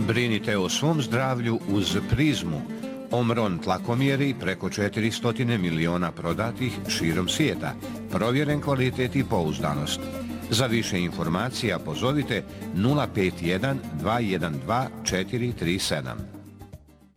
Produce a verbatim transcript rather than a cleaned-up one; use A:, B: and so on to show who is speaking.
A: Brinite o svom zdravlju uz Prizmu. Omron tlakomjeri preko četiristo miliona prodatih širom svijeta. Provjeren kvalitet i pouzdanost. Za više informacija pozovite nula pet jedan dva jedan dva četiri tri sedam.